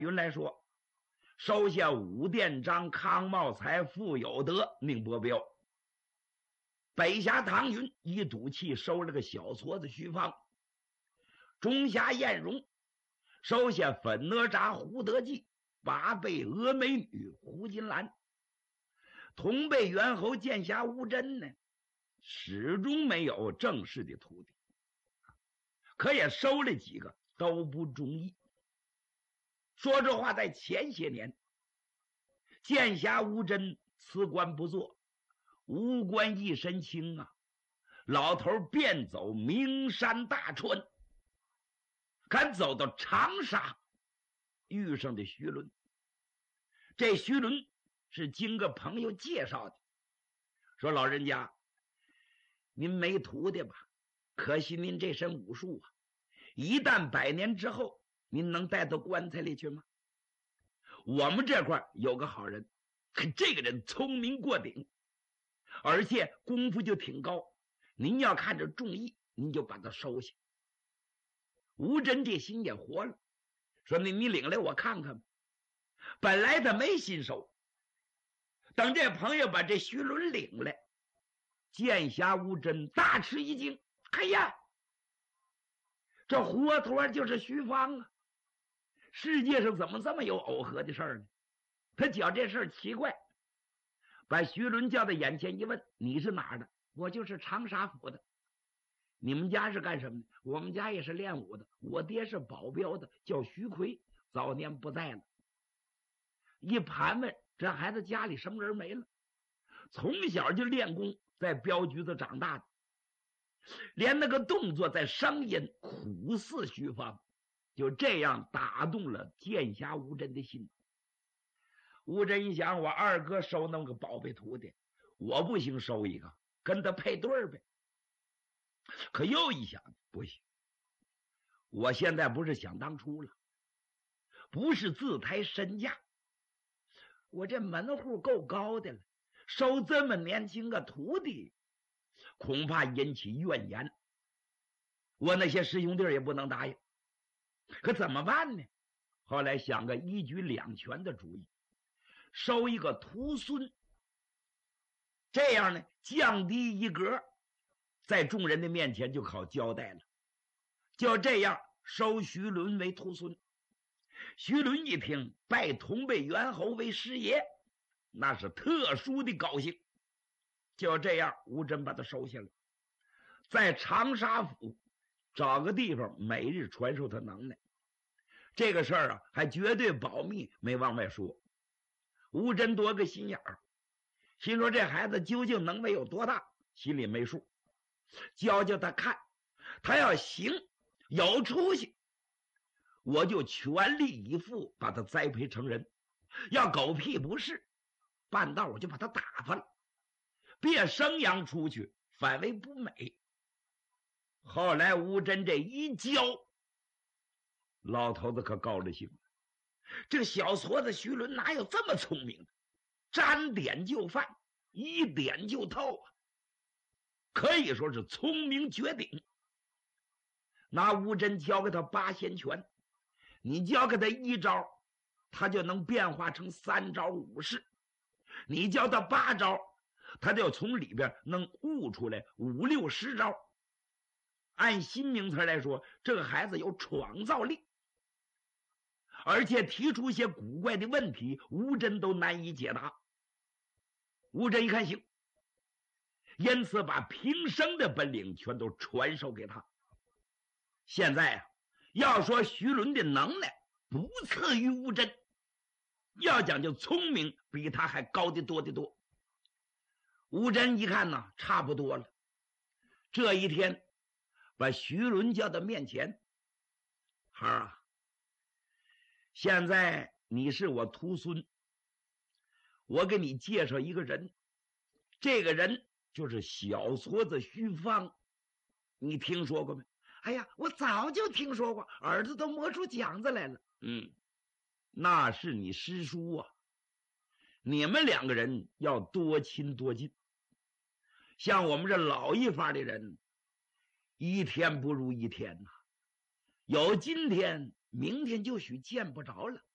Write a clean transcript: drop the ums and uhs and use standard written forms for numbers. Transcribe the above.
云来说，收下武殿章、康茂才、傅有德、宁伯彪。北辖唐云一赌气收了个小矬子徐芳，中辖晏荣收下粉哪吒胡德济、八辈峨眉女胡金兰。同辈元侯剑侠吴真呢，始终没有正式的徒弟，可也收了几个都不中意。说这话在前些年，剑侠吴真辞官不做，无官一身轻啊，老头便走名山大川，赶走到长沙，遇上的徐伦。这徐伦是经个朋友介绍的，说老人家，您没徒弟吧？可惜您这身武术啊，一旦100年之后，您能带到棺材里去吗？我们这块有个好人，这个人聪明过顶，而且功夫就挺高，您要看着中意，您就把他收下。吴真这心也活了，说你领来我看看吧。本来他没心收，等这朋友把这徐伦领来，剑侠吴真大吃一惊，哎呀，这活脱就是徐芳啊！世界上怎么这么有耦合的事儿呢？他觉这事儿奇怪，把徐伦叫到眼前一问，你是哪儿的？我就是长沙府的。你们家是干什么的？我们家也是练武的，我爹是保镖的，叫徐奎，早年不在了。一盘问，这孩子家里什么人没了，从小就练功，在镖局子长大的，连那个动作在声音苦似徐芳，就这样打动了剑侠吴真的心。吴真一想，我二哥收那么个宝贝徒弟，我不行收一个，跟他配对呗。可又一想，不行，我现在不是想当初了，不是自抬身价，我这门户够高的了，收这么年轻个徒弟，恐怕引起怨言，我那些师兄弟也不能答应。可怎么办呢？后来想个一举两全的主意，收一个徒孙，这样呢降低一格，在众人的面前就好交代了。就这样收徐伦为徒孙。徐伦一听拜同辈元侯为师爷，那是特殊的高兴。就这样吴真把他收下来，在长沙府找个地方每日传授他能耐。这个事儿啊还绝对保密，没往外说。吴真多个心眼儿，心说这孩子究竟能耐有多大，心里没数，教他看，他要行有出息，我就全力以赴把他栽培成人，要狗屁不是，半道我就把他打发了，别生养出去，反为不美。后来吴真这一教，老头子可高了兴了，这个小矬子徐伦哪有这么聪明的，沾点就犯，一点就透啊，可以说是聪明绝顶。拿吴真教给他八仙拳，你教给他一招，他就能变化成3招5式，你教他8招，他就从里边能悟出来5、6、10招。按新名词来说，这个孩子有创造力，而且提出一些古怪的问题，吴真都难以解答。吴真一看行，因此把平生的本领全都传授给他。现在啊，要说徐伦的能耐不次于吴真，要讲究聪明，比他还高得多得多。吴真一看呢，差不多了。这一天把徐伦叫到面前，孩儿啊，现在你是我徒孙，我给你介绍一个人，这个人就是小矬子徐芳，你听说过没？哎呀，我早就听说过，耳朵都磨出茧子来了。那是你师叔啊，你们2个人要多亲多近。像我们这老一发的人，一天不如一天呐，有今天明天就许见不着了。